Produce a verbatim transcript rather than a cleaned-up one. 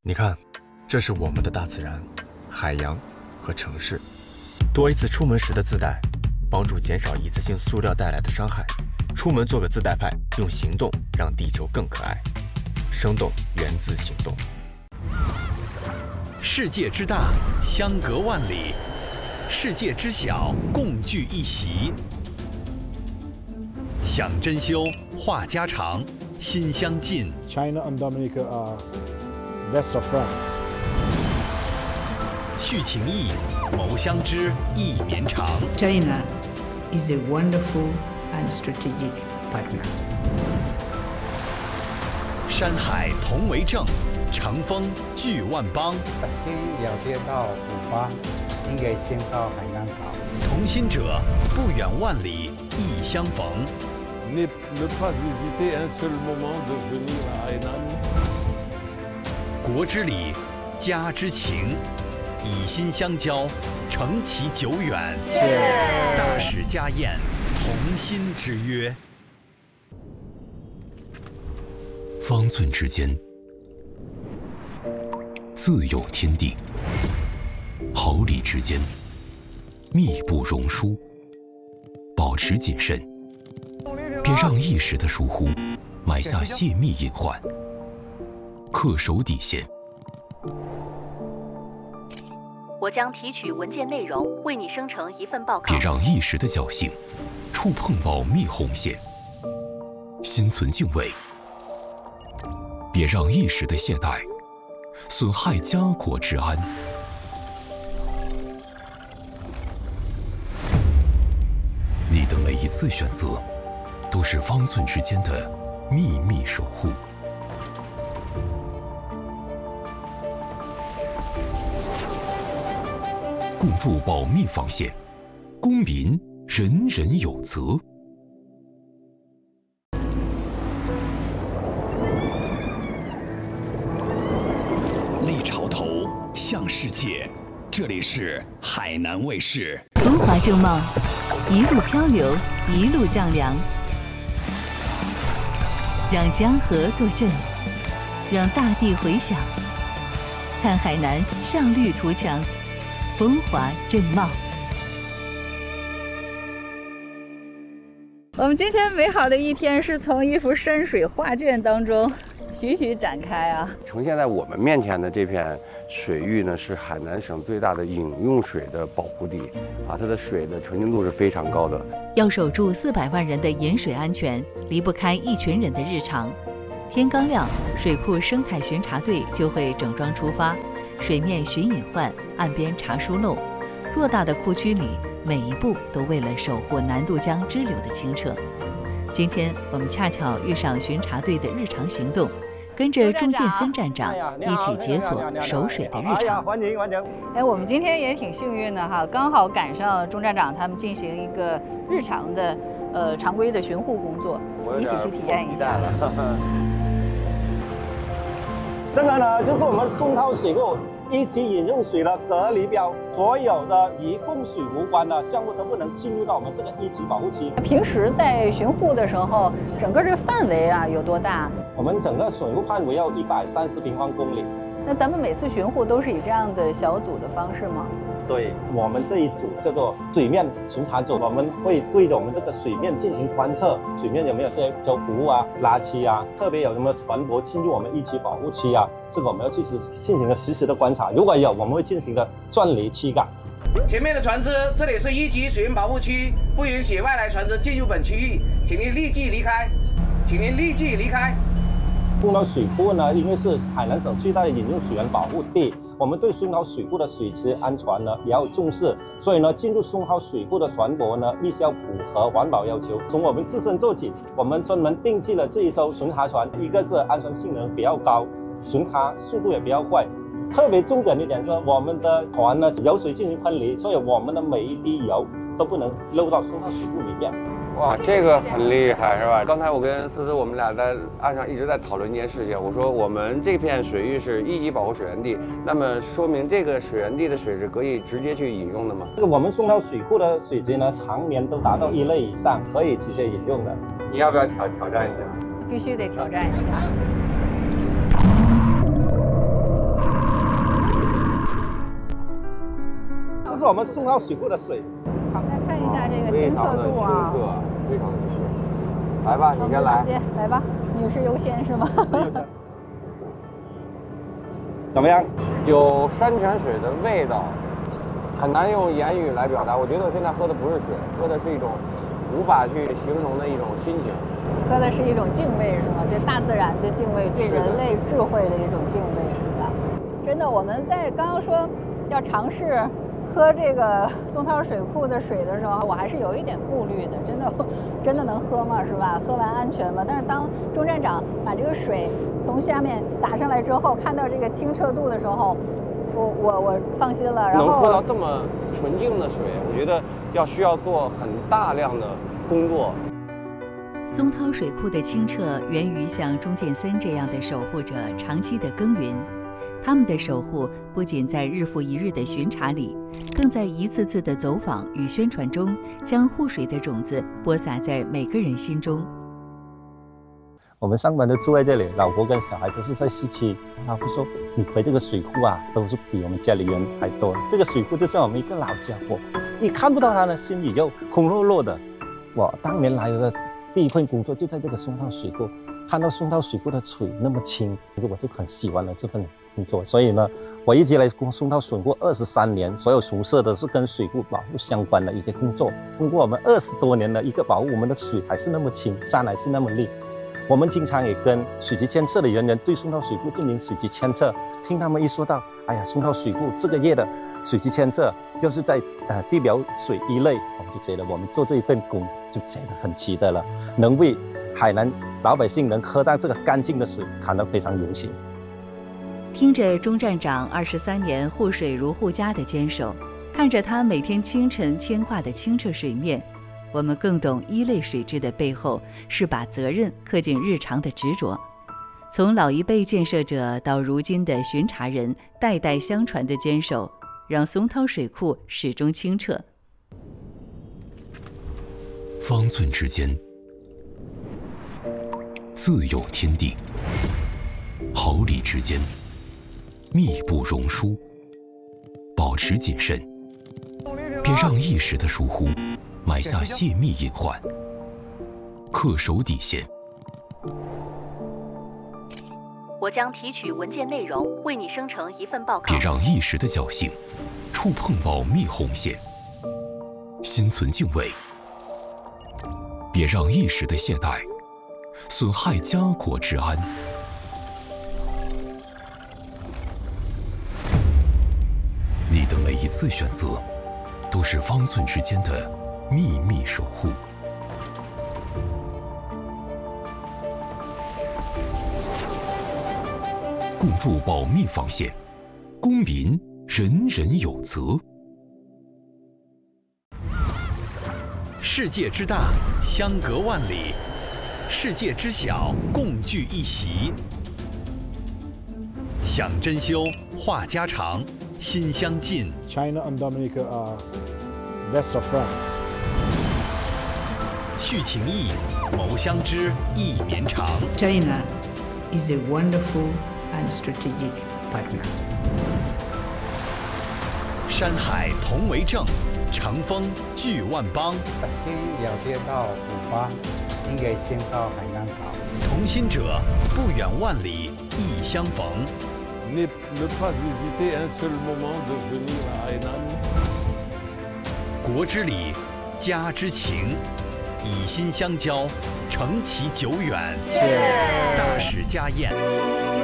你看，这是我们的大自然、海洋和城市。多一次出门时的自带，帮助减少一次性塑料带来的伤害。出门做个自带派，用行动让地球更可爱。生动源自行动。 世界之大，相隔万里；世界之小，共聚一席。想珍馐，话家常，心相近。 China and Dominica are best of friends. 叙情谊，谋相知，意绵长。 China is a wonderful and strategic partner. 山海同为证，乘风聚万邦。 可惜了解到古巴，应该先到海南岛。 同心者，不远万里，亦相逢。 Ne, ne pas hésiter un seul moment de venir à Hainan. 国之礼，家之情，以心相交，承其久远。大使家宴，同心之约。方寸之间，自有天地；毫厘之间，密不容疏。保持谨慎，别让一时的疏忽埋下泄密隐患。恪守底线。 我将提取文件内容，为你生成一份报告。 别让一时的侥幸触碰保密红线。心存敬畏。别让一时的懈怠损害家国治安。你的每一次选择，都是方寸之间的秘密守护。共筑保密防线，公民人人有责。立潮头，向世界，这里是海南卫视。 风华正茂，一路漂流，一路丈量。让江河作证，让大地回响。看海南向绿图强，风华正茂。 我们今天美好的一天是从一幅山水画卷当中徐徐展开啊！ 呈现在我们面前的这片水域呢，是海南省最大的饮用水的保护地啊，它的水的纯净度是非常高的。 要守住四百万人的饮水安全，离不开一群人的日常。天刚亮，水库生态巡查队就会整装出发，水面寻隐患，岸边查疏漏。偌大的库区里，每一步都为了守护南渡江支流的清澈。今天我们恰巧遇上巡查队的日常行动，跟着钟建森站长一起解锁守水的日常。 欢迎欢迎！哎，我们今天也挺幸运的哈，刚好赶上钟站长他们进行一个日常的呃常规的巡护工作，一起去体验一下。 这个呢，就是我们松涛水库一级饮用水的隔离标，所有的与供水无关的项目都不能进入到我们这个一级保护区。 平时在巡护的时候，整个这个范围啊有多大？ 我们整个水库范围要一百三十平方公里。 那咱们每次巡护都是以这样的小组的方式吗？ 对，我们这一组叫做水面巡查组，我们会对着我们这个水面进行观测，水面有没有这些漂浮啊、垃圾啊，特别有什么船舶进入我们一级保护区啊，这个我们要去实进行个实时的观察，如果有，我们会进行个钻离驱赶。 前面的船只，这里是一级水源保护区，不允许外来船只进入本区域，请您立即离开，请您立即离开。 松涛水库呢，因为是海南省最大的饮用水源保护地，我们对松涛水库的水质安全呢也要重视，所以呢，进入松涛水库的船舶呢，必须要符合环保要求。从我们自身做起，我们专门定制了这一艘巡查船，一个是安全性能比较高，巡查速度也比较快。特别重点的一点是，我们的船呢油水进行分离，所以我们的每一滴油都不能漏到松涛水库里面。 哇，这个很厉害是吧？刚才我跟思思我们俩在岸上一直在讨论一件事情，我说我们这片水域是一级保护水源地，那么说明这个水源地的水是可以直接去饮用的吗？ 这个我们松涛水库的水质呢，常年都达到一类以上，可以直接饮用的。 你要不要挑挑战一下？ 必须得挑战一下。 是我们松涛水库的水。 好，来看一下这个清澈度啊， 非常的清澈。来吧，你先来。 直接来吧，女士优先是吗？ 怎么样？ 有山泉水的味道，很难用言语来表达。我觉得我现在喝的不是水，喝的是一种无法去形容的一种心情。 喝的是一种敬畏，是吗？对大自然的敬畏，对人类智慧的一种敬畏，是吧？真的，我们在刚刚说要尝试喝这个松涛水库的水的时候，我还是有一点顾虑的。真的，真的能喝吗？是吧？喝完安全吗？但是当钟站长把这个水从下面打上来之后，看到这个清澈度的时候，我我我放心了。然后能喝到这么纯净的水，我觉得要需要做很大量的工作。 松涛水库的清澈源于像钟建森这样的守护者长期的耕耘。他们的守护不仅在日复一日的巡查里，更在一次次的走访与宣传中，将护水的种子播撒在每个人心中。 我们上班都住在这里，老婆跟小孩都是在市区。老婆说：“你回这个水库啊，都是比我们家里人还多。这个水库就像我们一个老家伙，你看不到它呢，心里又空落落的。”我当年来的第一份工作就在这个松涛水库，看到松涛水库的水那么清，我就很喜欢了这份工作。所以呢，我一直来松涛水库二十三年，所有从事的是跟水库保护相关的一些工作。通过我们二十多年的一个保护，我们的水还是那么清，山还是那么绿。我们经常也跟水局监测的人员对松涛水库进行水局监测，听他们一说到，哎呀，松涛水库这个月的水局监测就是在呃地表水一类，我们就觉得我们做这一份工就觉得很值得了，能为海南老百姓能喝到这个干净的水，感到非常荣幸。 听着钟站长二十三年护水如护家的坚守，看着他每天清晨牵挂的清澈水面，我们更懂一类水质的背后是把责任刻进日常的执着。从老一辈建设者到如今的巡查人，代代相传的坚守，让松涛水库始终清澈。 方寸之间，自有天地；毫厘之间，密不容疏。保持谨慎，别让一时的疏忽埋下泄密隐患，恪守底线。 我将提取文件内容，为你生成一份报告。 别让一时的侥幸触碰保密红线，心存敬畏。别让一时的懈怠损害家国治安。你的每一次选择，都是方寸之间的秘密守护。共筑保密防线，公民人人有责。 世界之大，相隔万里；世界之小，共聚一席。想珍馐，话家常，心相近。 China and Dominica are best of friends. 续情谊，谋相知，意绵长。 China is a wonderful and strategic partner. 山海同为证，乘风聚万邦。 可惜了解到五邦，应该先到海南岛。 同心者，不远万里，亦相逢。 Ne, ne pas hésiter un seul moment de venir à Hainan. 国之礼，家之情，以心相交，承其久远。大使家宴。